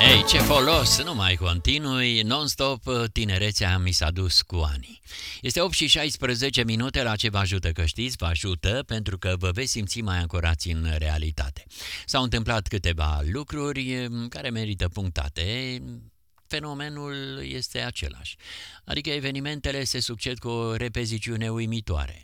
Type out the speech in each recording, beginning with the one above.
Ei, ce folos, nu mai continui, non-stop, tinerețea mi s-a dus cu ani. Este 8 și 16 minute, la ce vă ajută că știți, vă ajută pentru că vă veți simți mai ancorați în realitate. S-au întâmplat câteva lucruri care merită punctate. Fenomenul este același, adică evenimentele se succed cu o repeziciune uimitoare.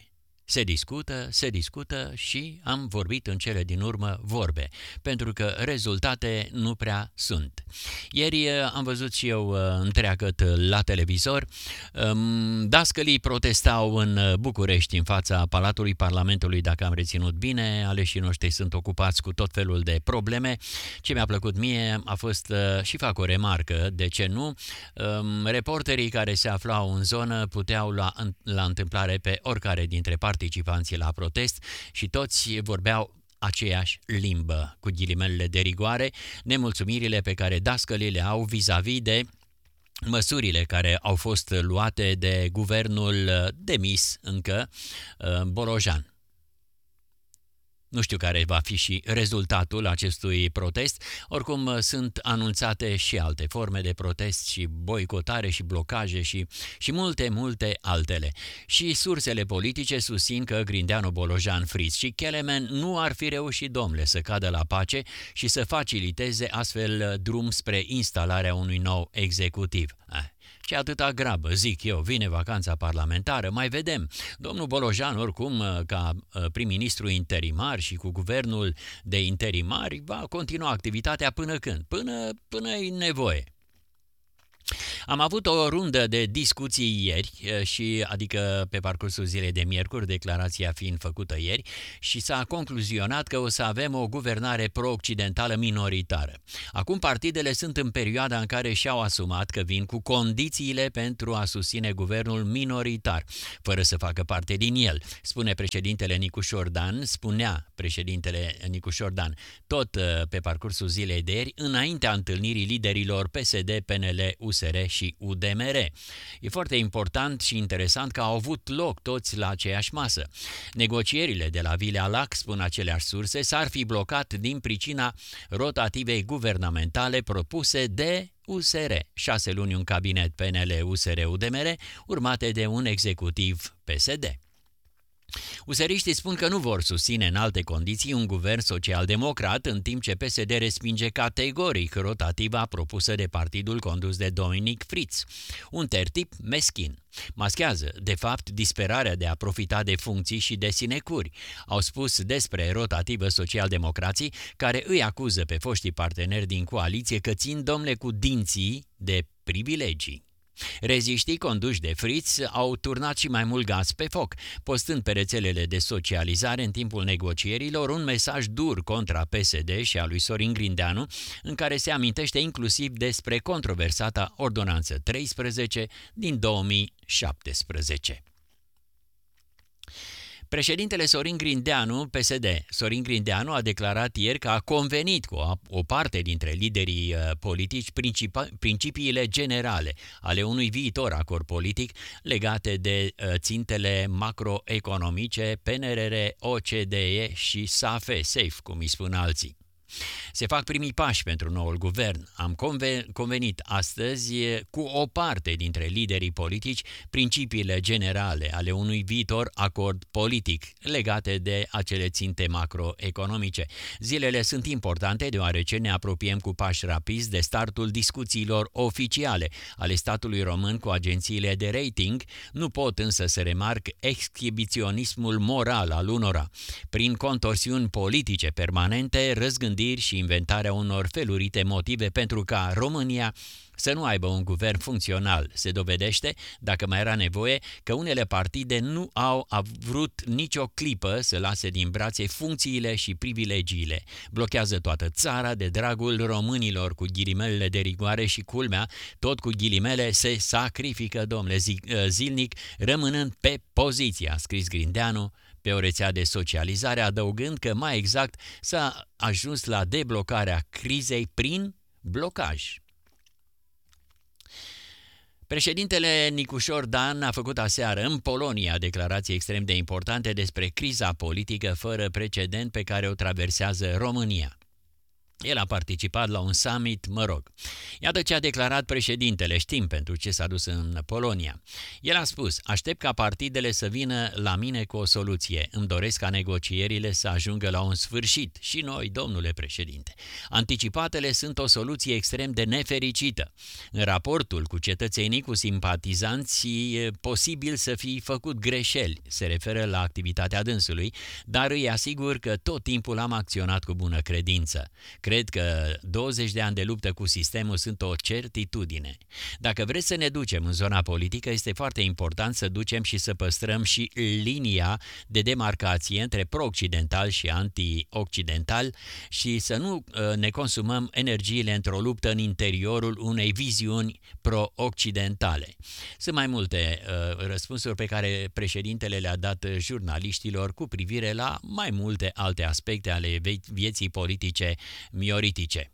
Se discută și am vorbit în cele din urmă vorbe, pentru că rezultate nu prea sunt. Ieri am văzut și eu întreagăt la televizor, dascălii protestau în București, în fața Palatului Parlamentului, dacă am reținut bine, aleșii noștri sunt ocupați cu tot felul de probleme. Ce mi-a plăcut mie a fost, și fac o remarcă, de ce nu, reporterii care se aflau în zonă puteau lua la întâmplare pe oricare dintre participanții la protest și toți vorbeau aceeași limbă, cu ghilimelele de rigoare, nemulțumirile pe care dascălii le au vis-a-vis de măsurile care au fost luate de guvernul demis încă, Bolojan. Nu știu care va fi și rezultatul acestui protest, oricum sunt anunțate și alte forme de protest și boicotare și blocaje și multe altele. Și sursele politice susțin că Grindeanu, Bolojan, Fritz și Kelemen nu ar fi reușit, domnule, să cadă la pace și să faciliteze astfel drum spre instalarea unui nou executiv. Ce atâta grabă, zic eu, vine vacanța parlamentară, mai vedem. Domnul Bolojan, oricum, ca prim-ministru interimar și cu guvernul de interimari, va continua activitatea până când? Până e nevoie. Am avut o rundă de discuții ieri, adică pe parcursul zilei de miercuri, declarația fiind făcută ieri, și s-a concluzionat că o să avem o guvernare pro-occidentală minoritară. Acum partidele sunt în perioada în care și-au asumat că vin cu condițiile pentru a susține guvernul minoritar, fără să facă parte din el, spunea președintele Nicu Șordan, tot pe parcursul zilei de ieri, înaintea întâlnirii liderilor PSD, PNL, USR și UDMR. E foarte important și interesant că au avut loc toți la aceeași masă. Negocierile de la Vilea Lac, spun aceleași surse, s-ar fi blocat din pricina rotativei guvernamentale propuse de USR. 6 luni un cabinet PNL, USR, UDMR, urmate de un executiv PSD. Useriștii spun că nu vor susține în alte condiții un guvern social-democrat, în timp ce PSD respinge categoric rotativa propusă de partidul condus de Dominic Fritz. Un tertip meschin. Maschează, de fapt, disperarea de a profita de funcții și de sinecuri. Au spus despre rotativă social-democrații, care îi acuză pe foștii parteneri din coaliție că țin, domnule, cu dinții de privilegii. Reziștii conduși de Fritz au turnat și mai mult gaz pe foc, postând pe rețelele de socializare în timpul negocierilor un mesaj dur contra PSD și a lui Sorin Grindeanu, în care se amintește inclusiv despre controversata Ordonanță 13 din 2017. Președintele Sorin Grindeanu, PSD, Sorin Grindeanu a declarat ieri că a convenit cu o parte dintre liderii politici principiile generale ale unui viitor acord politic legate de țintele macroeconomice PNRR, OCDE și SAFE, SAFE, cum îi spun alții. Se fac primii pași pentru noul guvern. Am convenit astăzi cu o parte dintre liderii politici principiile generale ale unui viitor acord politic legate de acele ținte macroeconomice. Zilele sunt importante deoarece ne apropiem cu pași rapizi de startul discuțiilor oficiale ale statului român cu agențiile de rating. Nu pot însă să remarc exhibiționismul moral al unora. Prin contorsiuni politice permanente, răzgândiri și inventarea unor felurite motive pentru ca România să nu aibă un guvern funcțional. Se dovedește, dacă mai era nevoie, că unele partide nu au vrut nicio clipă să lase din brațe funcțiile și privilegiile. Blochează toată țara de dragul românilor, cu ghilimelele de rigoare, și culmea, tot cu ghilimele, se sacrifică, domnule, zilnic, rămânând pe poziție, a scris Grindeanu pe o rețea de socializare, adăugând că mai exact s-a ajuns la deblocarea crizei prin blocaj. Președintele Nicu Șordan a făcut aseară în Polonia declarații extrem de importante despre criza politică fără precedent pe care o traversează România. El a participat la un summit, Iată ce a declarat președintele, știm pentru ce s-a dus în Polonia. El a spus, aștept ca partidele să vină la mine cu o soluție. Îmi doresc ca negocierile să ajungă la un sfârșit. Și noi, domnule președinte. Anticipatele sunt o soluție extrem de nefericită. În raportul cu cetățenii, cu simpatizanți, e posibil să fi făcut greșeli. Se referă la activitatea dânsului, dar îi asigur că tot timpul am acționat cu bună credință. Cred că 20 de ani de luptă cu sistemul sunt o certitudine. Dacă vreți să ne ducem în zona politică, este foarte important să ducem și să păstrăm și linia de demarcație între pro-occidental și anti-occidental și să nu ne consumăm energiile într-o luptă în interiorul unei viziuni pro-occidentale. Sunt mai multe răspunsuri pe care președintele le-a dat jurnaliștilor cu privire la mai multe alte aspecte ale vieții politice mioritice.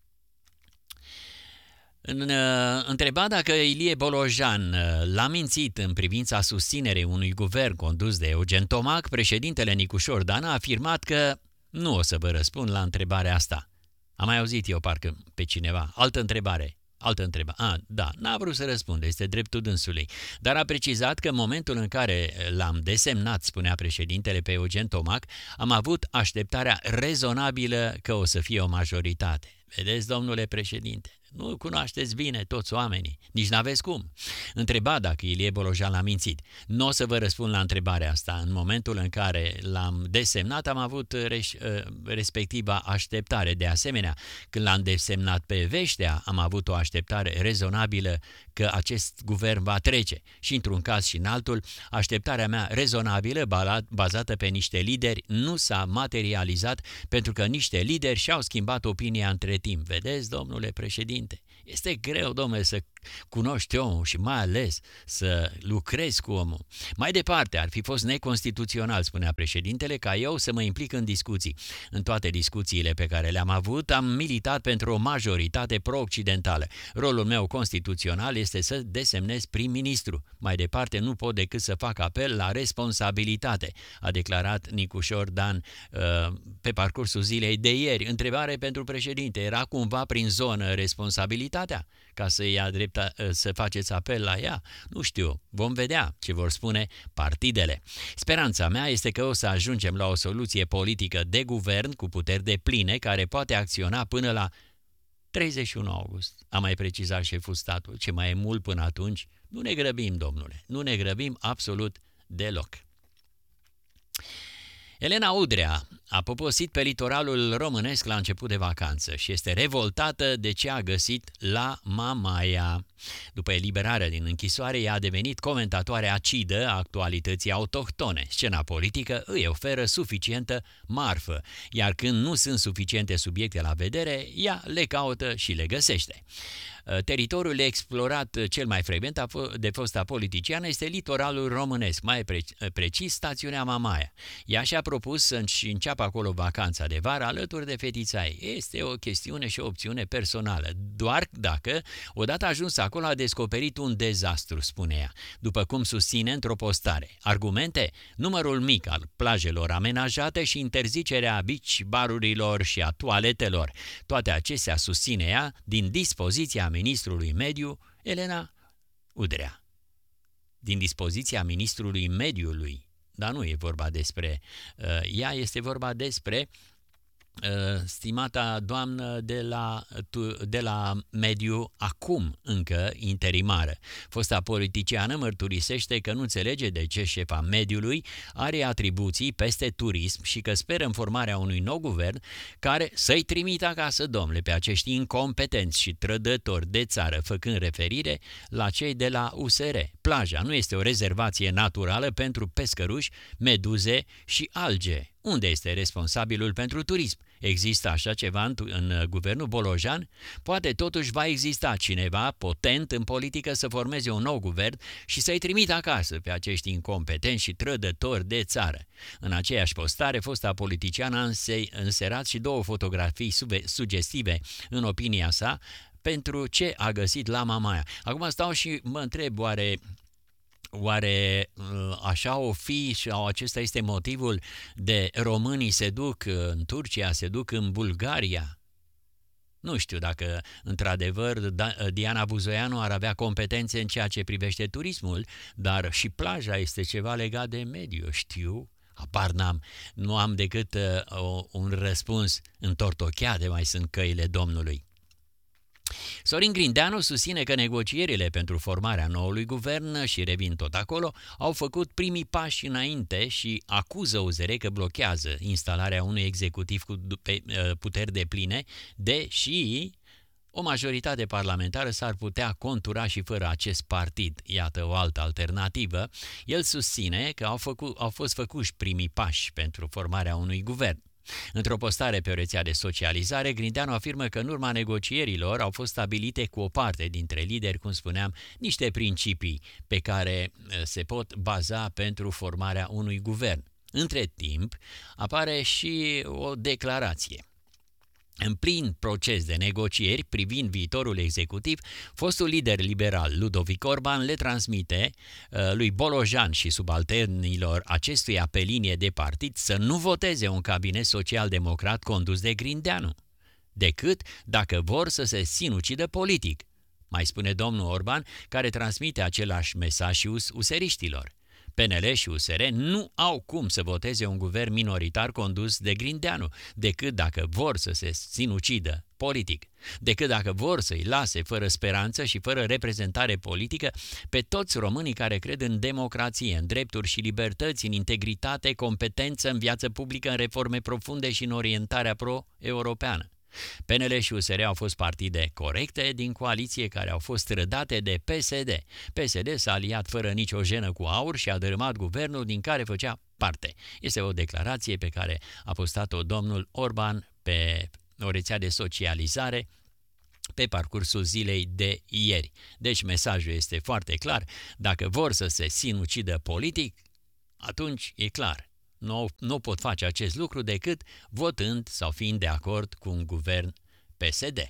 Întrebat dacă Ilie Bolojan l-a mințit în privința susținerei unui guvern condus de Eugen Tomac, președintele Nicușor Dan a afirmat că nu o să vă răspund la întrebarea asta. Am mai auzit eu parcă pe cineva. Altă întrebare. Da, n-a vrut să răspundă, este dreptul dânsului. Dar a precizat că în momentul în care l-am desemnat, spunea președintele, pe Eugen Tomac, am avut așteptarea rezonabilă că o să fie o majoritate. Vedeți, domnule președinte, nu cunoașteți bine toți oamenii, nici n-aveți cum. Întreba dacă Ilie Bolojan l-a mințit. Nu o să vă răspund la întrebarea asta. În momentul în care l-am desemnat, am avut respectiva așteptare. De asemenea, când l-am desemnat pe Veștea, am avut o așteptare rezonabilă că acest guvern va trece. Și într-un caz și în altul, așteptarea mea rezonabilă, bazată pe niște lideri, nu s-a materializat pentru că niște lideri și-au schimbat opinia între timp. Vedeți, domnule președinte? Este greu, domnule, să cunoști omul și mai ales să lucrezi cu omul. Mai departe, ar fi fost neconstituțional, spunea președintele, ca eu să mă implic în discuții. În toate discuțiile pe care le-am avut, am militat pentru o majoritate pro-occidentală. Rolul meu constituțional este să desemnez prim-ministru. Mai departe, nu pot decât să fac apel la responsabilitate, a declarat Nicușor Dan pe parcursul zilei de ieri. Întrebare pentru președinte, era cumva prin zonă responsabilitatea? Ca să ia să faceți apel la ea? Nu știu, vom vedea ce vor spune partidele. Speranța mea este că o să ajungem la o soluție politică de guvern cu puteri depline care poate acționa până la 31 august. A mai precizat șeful statului. Ce mai e mult până atunci? Nu ne grăbim, domnule. Nu ne grăbim absolut deloc. Elena Udrea a poposit pe litoralul românesc la început de vacanță și este revoltată de ce a găsit la Mamaia. După eliberarea din închisoare, ea a devenit comentatoare acidă a actualității autohtone. Scena politică îi oferă suficientă marfă, iar când nu sunt suficiente subiecte la vedere, ea le caută și le găsește. Teritoriul explorat cel mai frecvent de fosta politiciană este litoralul românesc, mai precis stațiunea Mamaia. Ea și-a propus să-și înceapă acolo vacanța de vară alături de fetița ei. Este o chestiune și o opțiune personală, doar dacă, odată ajuns acolo, a descoperit un dezastru, spune ea, după cum susține într-o postare. Argumente? Numărul mic al plajelor amenajate și interzicerea beach barurilor și a toaletelor. Toate acestea, susține ea, din dispoziția ministrului mediu, Elena Udrea. Din dispoziția ministrului mediului, dar nu e vorba despre ea, este vorba despre stimata doamnă de la mediu, acum încă interimară. Fosta politiciană mărturisește că nu înțelege de ce șefa mediului are atribuții peste turism și că speră în formarea unui nou guvern care să-i trimită acasă, domnule, pe acești incompetenți și trădători de țară, făcând referire la cei de la USR. Plaja nu este o rezervație naturală pentru pescăruși, meduze și alge. Unde este responsabilul pentru turism? Există așa ceva în guvernul Bolojan? Poate totuși va exista cineva potent în politică să formeze un nou guvern și să-i trimită acasă pe acești incompetenți și trădători de țară. În aceeași postare, fosta politiciană a înserat și două fotografii sugestive în opinia sa pentru ce a găsit la Mamaia. Acum stau și mă întreb, oare așa o fi sau acesta este motivul de românii se duc în Turcia, se duc în Bulgaria? Nu știu dacă, într-adevăr, Diana Buzoianu ar avea competențe în ceea ce privește turismul, dar și plaja este ceva legat de mediu, știu. Apar n-am, nu am decât un răspuns întortocheate mai sunt căile Domnului. Sorin Grindeanu susține că negocierile pentru formarea noului guvern, și revin tot acolo, au făcut primii pași înainte și acuză USR că blochează instalarea unui executiv cu puteri depline, deși o majoritate parlamentară s-ar putea contura și fără acest partid. Iată o altă alternativă. El susține că au fost făcuși primii pași pentru formarea unui guvern. Într-o postare pe o rețea de socializare, Grindeanu afirmă că în urma negocierilor au fost stabilite cu o parte dintre lideri, cum spuneam, niște principii pe care se pot baza pentru formarea unui guvern. Între timp, apare și o declarație. În plin proces de negocieri privind viitorul executiv, fostul lider liberal Ludovic Orban le transmite lui Bolojan și subalternilor acestuia pe linie de partid să nu voteze un cabinet social-democrat condus de Grindeanu, decât dacă vor să se sinucidă politic, mai spune domnul Orban, care transmite același mesaj și useriștilor. PNL și USR nu au cum să voteze un guvern minoritar condus de Grindeanu, decât dacă vor să se sinucidă politic, decât dacă vor să-i lase fără speranță și fără reprezentare politică pe toți românii care cred în democrație, în drepturi și libertăți, în integritate, competență, în viață publică, în reforme profunde și în orientarea pro-europeană. PNL și USR au fost partide corecte din coaliție care au fost trădate de PSD. PSD s-a aliat fără nicio jenă cu AUR și a dărâmat guvernul din care făcea parte. Este o declarație pe care a postat-o domnul Orban pe o rețea de socializare pe parcursul zilei de ieri. Deci mesajul este foarte clar. Dacă vor să se sinucidă politic, atunci e clar. Nu pot face acest lucru decât votând sau fiind de acord cu un guvern PSD.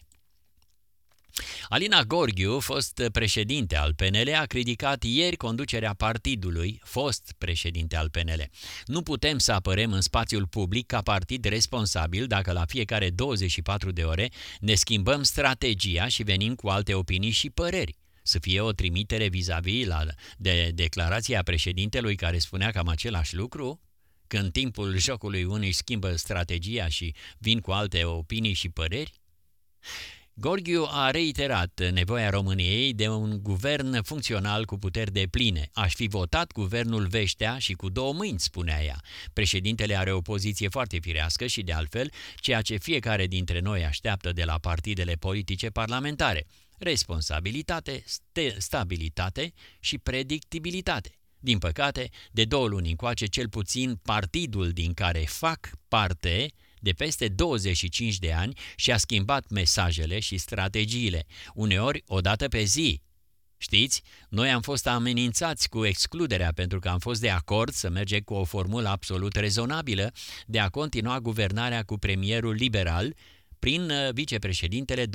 Alina Gorghiu, fost președinte al PNL, a criticat ieri conducerea partidului, fost președinte al PNL. Nu putem să apărem în spațiul public ca partid responsabil dacă la fiecare 24 de ore ne schimbăm strategia și venim cu alte opinii și păreri. Să fie o trimitere vis-a-vis de declarația președintelui care spunea cam același lucru? Că în timpul jocului unii schimbă strategia și vin cu alte opinii și păreri? Gorghiu a reiterat nevoia României de un guvern funcțional cu puteri depline. Aș fi votat guvernul Veștea și cu două mâini, spunea ea. Președintele are o poziție foarte firească și, de altfel, ceea ce fiecare dintre noi așteaptă de la partidele politice parlamentare: responsabilitate, stabilitate și predictibilitate. Din păcate, de 2 luni încoace, cel puțin partidul din care fac parte de peste 25 de ani și-a schimbat mesajele și strategiile, uneori o dată pe zi. Știți, noi am fost amenințați cu excluderea pentru că am fost de acord să mergem cu o formulă absolut rezonabilă de a continua guvernarea cu premierul liberal prin vicepreședintele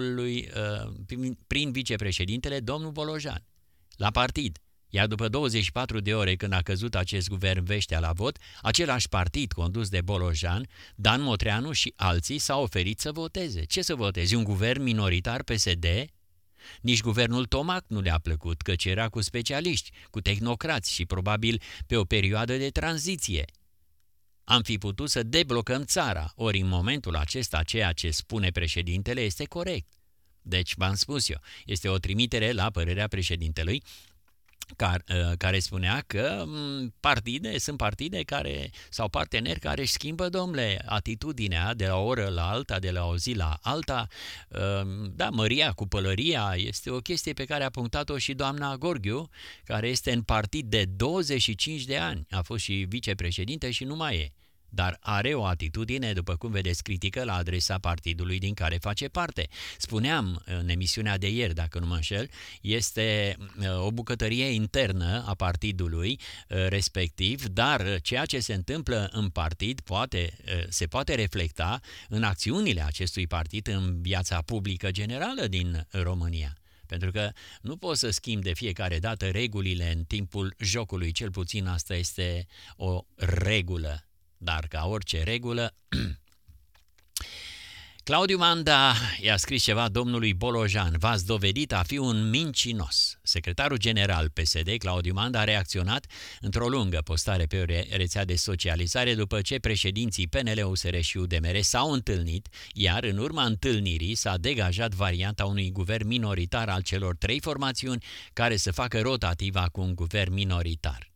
domnul Bolojan, la partid. Iar după 24 de ore când a căzut acest guvern Veștea la vot, același partid condus de Bolojan, Dan Motreanu și alții s-au oferit să voteze. Ce să voteze? Un guvern minoritar PSD? Nici guvernul Tomac nu le-a plăcut, căci era cu specialiști, cu tehnocrați și probabil pe o perioadă de tranziție. Am fi putut să deblocăm țara, ori în momentul acesta ceea ce spune președintele este corect. Deci, v-am spus eu, este o trimitere la părerea președintelui, care spunea că sunt partide care, sau parteneri care își schimbă, domnule, atitudinea de la o oră la alta, de la o zi la alta. Da, măria cu pălăria este o chestie pe care a punctat-o și doamna Gorghiu, care este în partid de 25 de ani. A fost și vicepreședinte și nu mai e. Dar are o atitudine, după cum vedeți, critică la adresa partidului din care face parte. Spuneam în emisiunea de ieri, dacă nu mă înșel, este o bucătărie internă a partidului respectiv, dar ceea ce se întâmplă în partid se poate reflecta în acțiunile acestui partid în viața publică generală din România. Pentru că nu poți să schimbi de fiecare dată regulile în timpul jocului, cel puțin asta este o regulă. Dar ca orice regulă, Claudiu Manda i-a scris ceva domnului Bolojan. V-ați dovedit a fi un mincinos. Secretarul general PSD, Claudiu Manda, a reacționat într-o lungă postare pe o rețea de socializare după ce președinții PNL, USR și UDMR s-au întâlnit, iar în urma întâlnirii s-a degajat varianta unui guvern minoritar al celor trei formațiuni care să facă rotativa cu un guvern minoritar.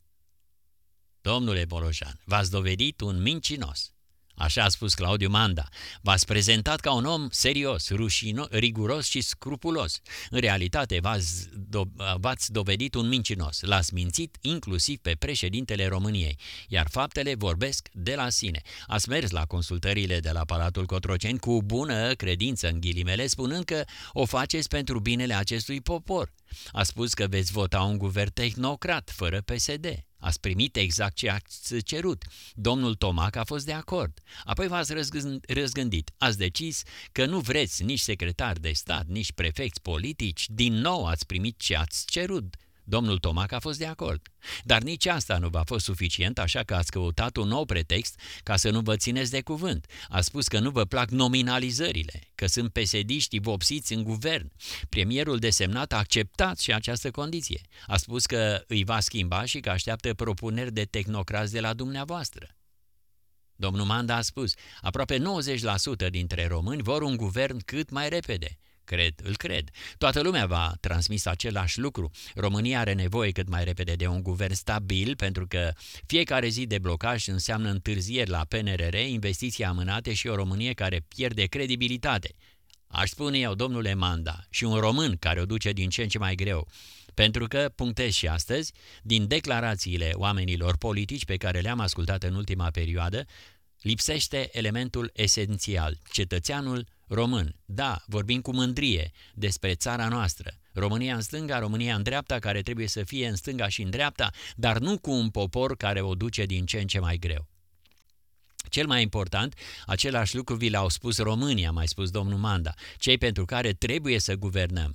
Domnule Bolojan, v-ați dovedit un mincinos. Așa a spus Claudiu Manda. V-ați prezentat ca un om serios, riguros și scrupulos. În realitate v-ați dovedit un mincinos. L-ați mințit inclusiv pe președintele României, iar faptele vorbesc de la sine. Ați mers la consultările de la Palatul Cotroceni cu bună credință, în ghilimele, spunând că o faceți pentru binele acestui popor. A spus că veți vota un guvern tehnocrat, fără PSD. Ați primit exact ce ați cerut. Domnul Tomac a fost de acord. Apoi v-ați răzgândit. Ați decis că nu vreți nici secretar de stat, nici prefecți politici. Din nou ați primit ce ați cerut. Domnul Tomac a fost de acord. Dar nici asta nu v-a fost suficient, așa că ați căutat un nou pretext ca să nu vă țineți de cuvânt. Ați spus că nu vă plac nominalizările, că sunt pesediști vopsiți în guvern. Premierul desemnat a acceptat și această condiție. A spus că îi va schimba și că așteaptă propuneri de tehnocrați de la dumneavoastră. Domnul Manda a spus, aproape 90% dintre români vor un guvern cât mai repede. Îl cred. Toată lumea va transmis același lucru. România are nevoie cât mai repede de un guvern stabil, pentru că fiecare zi de blocaj înseamnă întârzieri la PNRR, investiții amânate și o Românie care pierde credibilitate. Aș spune eu, domnule Manda, și un român care o duce din ce în ce mai greu. Pentru că, punctez și astăzi, din declarațiile oamenilor politici pe care le-am ascultat în ultima perioadă, lipsește elementul esențial, cetățeanul român. Da, vorbim cu mândrie despre țara noastră. România în stânga, România în dreapta, care trebuie să fie în stânga și în dreapta, dar nu cu un popor care o duce din ce în ce mai greu. Cel mai important, același lucru vi l-au spus românii, a mai spus domnul Manda, cei pentru care trebuie să guvernăm.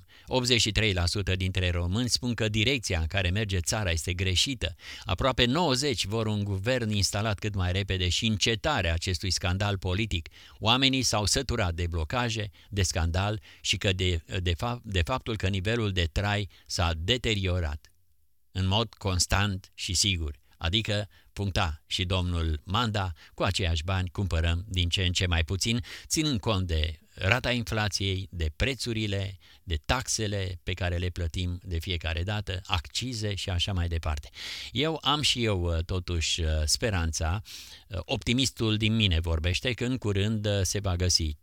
83% dintre români spun că direcția în care merge țara este greșită. Aproape 90% vor un guvern instalat cât mai repede și încetarea acestui scandal politic. Oamenii s-au săturat de blocaje, de scandal și că de faptul că nivelul de trai s-a deteriorat în mod constant și sigur. Adică, puncta și domnul Manda, cu aceiași bani cumpărăm din ce în ce mai puțin, ținând cont de rata inflației, de prețurile, de taxele pe care le plătim de fiecare dată, accize și așa mai departe. Eu am și eu totuși speranța, optimistul din mine vorbește, că în curând se va găsi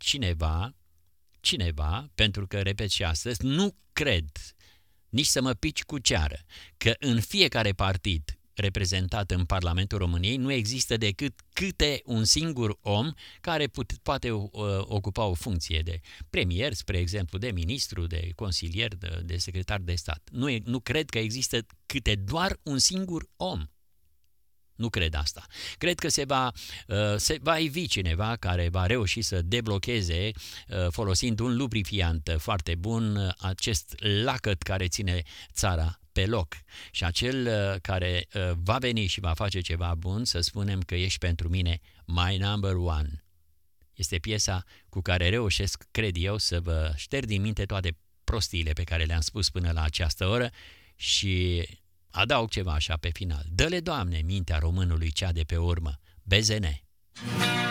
cineva, pentru că, repet și astăzi, nu cred nici să mă pici cu ceară, că în fiecare partid reprezentat în Parlamentul României nu există decât câte un singur om care poate ocupa o funcție de premier, spre exemplu, de ministru, de consilier, de secretar de stat. Nu cred că există câte doar un singur om. Nu cred asta. Cred că se va ivi cineva care va reuși să deblocheze, folosind un lubrifiant foarte bun, acest lacăt care ține țara pe loc. Și acel care va veni și va face ceva bun, să spunem că ești pentru mine my number one. Este piesa cu care reușesc, cred eu, să vă șterg din minte toate prostiile pe care le-am spus până la această oră și adaug ceva așa pe final. Dă-le, Doamne, mintea românului cea de pe urmă. BZN.